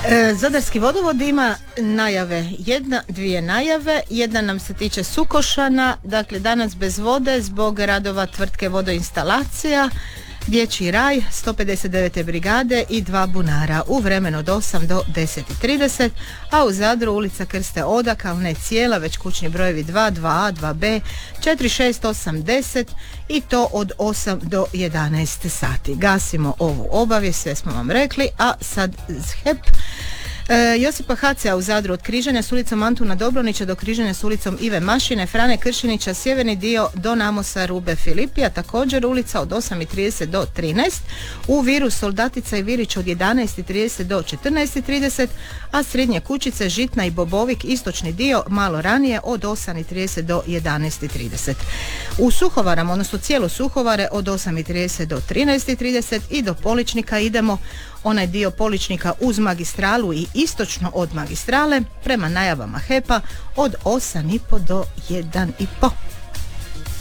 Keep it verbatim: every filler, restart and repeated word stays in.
E, Zadarski vodovod ima najave, jedna, dvije najave, jedna nam se tiče Sukošana, dakle danas bez vode zbog radova tvrtke vodoinstalacija, Dječji raj, sto pedeset devete brigade i dva bunara u vremenu od osam do deset i trideset, a u Zadru ulica Krste Odak, ali ne cijela, već kućni brojevi dva, dva a, dva be, četiri, šest, osam, deset i to od osam do jedanaest sati. Gasimo ovu obavijest, sve smo vam rekli, a sad H E P. E, Josipa Hacija u Zadru od križanja s ulicom Antuna Dobronića do križanja s ulicom Ive Mašine, Frane Kršinića, sjeverni dio do namosa Rube Filipija, također ulica od osam i trideset do trinaest, u Viru Soldatica i Virić od jedanaest i trideset do četrnaest i trideset, a Srednje Kućice, Žitna i Bobovik, istočni dio malo ranije od osam i trideset do jedanaest i trideset. U Suhovaram, odnosno cijelo Suhovare od osam i trideset do trinaest i trideset i do Poličnika idemo, onaj dio Poličnika uz magistralu i istočno od magistrale prema najavama H E P-a od osam i po do jedan i po.